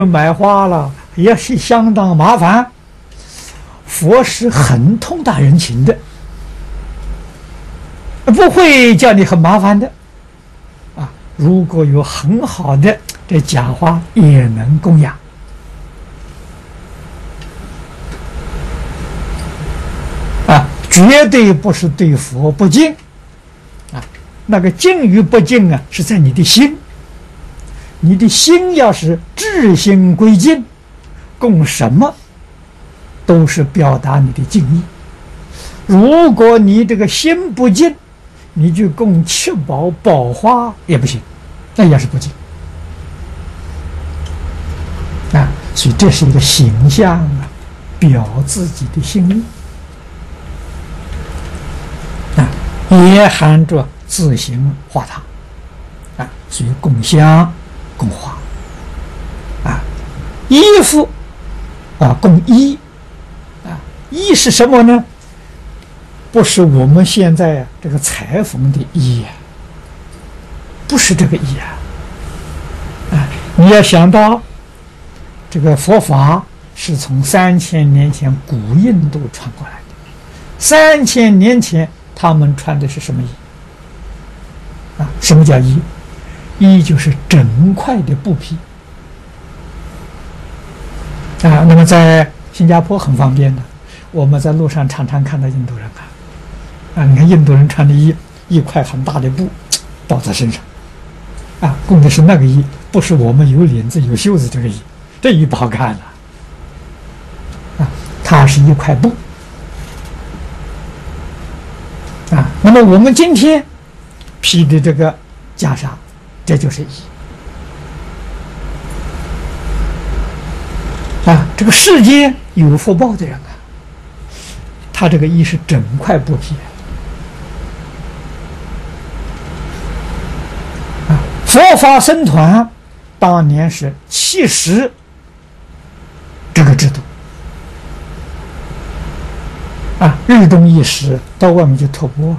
买花了也是相当麻烦，佛是很通达人情的，不会叫你很麻烦的啊。如果有很好的这假花，也能供养啊，绝对不是对佛不敬啊。那个敬与不敬啊，是在你的心。你的心要是至心归敬，供什么都是表达你的敬意。如果你这个心不敬，你就供七宝宝花也不行，那也是不敬啊。所以这是一个形象啊，表自己的心意啊，也含着自行化他啊。所以供香供花啊，衣服啊供衣啊，衣是什么呢？不是我们现在这个裁缝的衣啊，不是这个衣啊。你要想到这个佛法是从3000年前古印度传过来的，3000年前他们穿的是什么衣啊？什么叫衣？衣就是整块的布匹啊。那么在新加坡很方便的，我们在路上常常看到印度人啊，你看印度人穿的衣，一块很大的布包在身上啊，供的是那个衣，不是我们有领子有袖子这个衣，这衣不好看了啊，它是一块布啊。那么我们今天披的这个袈裟，这就是衣啊。这个世间有福报的人啊，他这个衣是整块布匹啊。佛法僧团当年是70这个制度啊，日中一时到外面去托钵，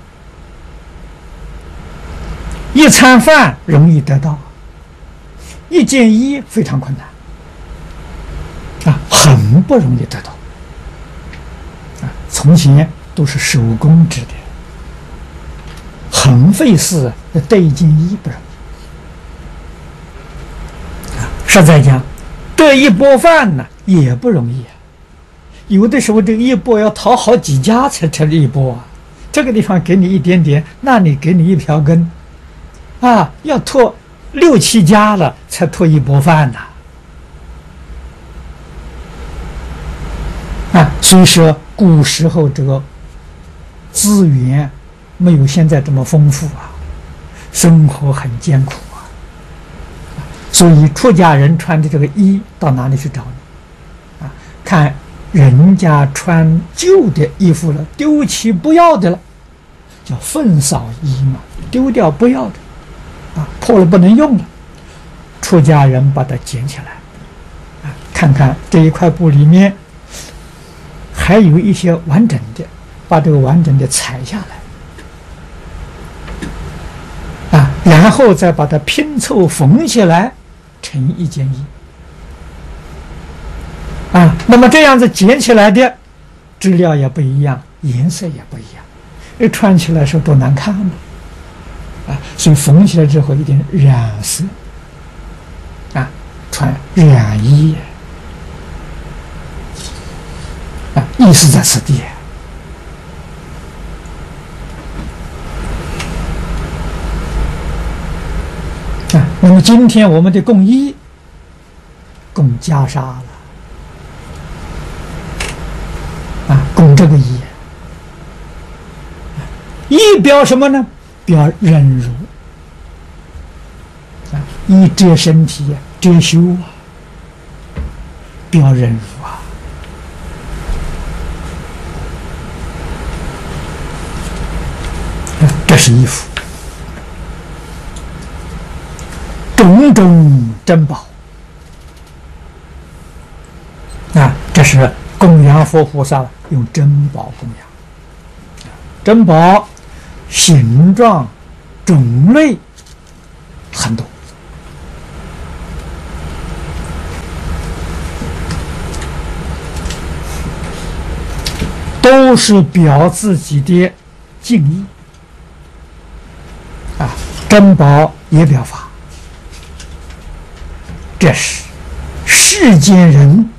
一餐饭容易得到，一件衣非常困难啊，很不容易得到啊。从前都是手工制的，很费事，得一件衣不容易啊。实在讲，得一钵饭呢也不容易啊。有的时候这个一钵要讨好几家才成一钵啊，这个地方给你一点点，那里给你一瓢羹啊，要托6、7家了才托一钵饭呐啊。所以说古时候这个资源没有现在这么丰富啊，生活很艰苦啊。所以出家人穿的这个衣到哪里去找呢？啊，看人家穿旧的衣服了，丢弃不要的了，叫粪扫衣嘛，丢掉不要的啊，破了不能用了，出家人把它捡起来啊，看看这一块布里面还有一些完整的，把这个完整的裁下来啊，然后再把它拼凑缝起来成一件衣啊。那么这样子剪起来的质料也不一样，颜色也不一样，穿起来时候多难看嘛啊。所以缝起来之后一定染色啊，穿染衣啊，意思在此地啊。那么今天我们的供衣供袈裟了啊，供这个衣，衣表什么呢？表忍辱啊，衣遮身体遮羞啊，表忍辱啊。这是衣服，种种珍宝啊，这是供养佛菩萨用珍宝供养。珍宝形状种类很多都是表自己的敬意啊。珍宝也表法，这是世间人